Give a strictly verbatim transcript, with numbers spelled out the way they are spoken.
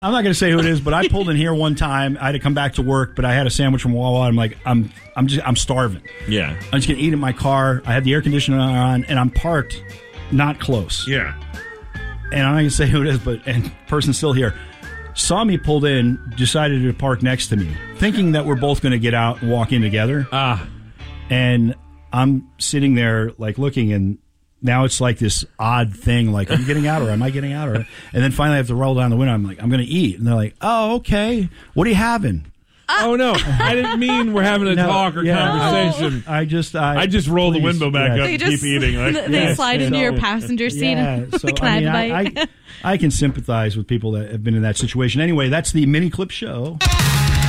I'm not going to say who it is, but I pulled in here one time. I had to come back to work, but I had a sandwich from Wawa. I'm like, I'm, I'm just, I'm starving. Yeah. I'm just going to eat in my car. I had the air conditioner on, and I'm parked not close. Yeah. And I'm not going to say who it is, but and person's still here. Saw me pulled in, decided to park next to me, thinking that we're both going to get out and walk in together. Ah. And I'm sitting there, like, looking, and now it's like this odd thing, like, are you getting out or am I getting out? Or, and then finally I have to roll down the window. I'm like, I'm going to eat. And they're like, oh, okay. What are you having? Oh, no. I didn't mean we're having a No, talk or yeah, conversation. I just I, I just roll please, the window back yes. up They and just, keep eating. Like, they yes, slide into so- your passenger seat. Yeah, and so can I, I mean, have a I, bite? I, I can sympathize with people that have been in that situation. Anyway, that's the Mini Clip Show.